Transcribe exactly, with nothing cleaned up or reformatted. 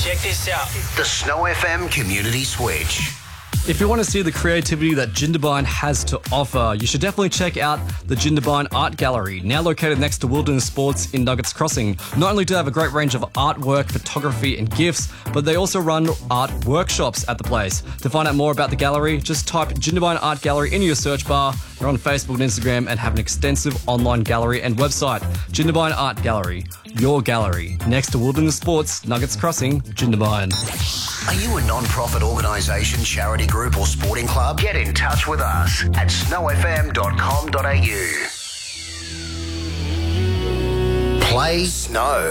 Check this out. The Snow F M Community Switch. If you want to see the creativity that Jindabyne has to offer, you should definitely check out the Jindabyne Art Gallery, now located next to Wilderness Sports in Nuggets Crossing. Not only do they have a great range of artwork, photography and gifts, but they also run art workshops at the place. To find out more about the gallery, just type Jindabyne Art Gallery into your search bar. They're on Facebook and Instagram and have an extensive online gallery and website. Jindabyne Art Gallery, your gallery, next to Wilderness Sports, Nuggets Crossing, Jindabyne. Are you a non-profit organisation, charity group or sporting club? Get in touch with us at snow f m dot com dot a u. Play Snow.